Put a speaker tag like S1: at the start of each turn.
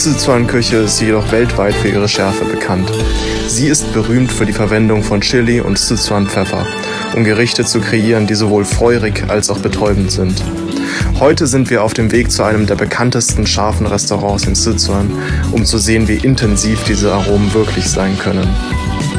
S1: Sichuan-Küche ist jedoch weltweit für ihre Schärfe bekannt. Sie ist berühmt für die Verwendung von Chili und Sichuan-Pfeffer, um Gerichte zu kreieren, die sowohl feurig als auch betäubend sind. Heute sind wir auf dem Weg zu einem der bekanntesten scharfen Restaurants in Sichuan, um zu sehen, wie intensiv diese Aromen wirklich sein können.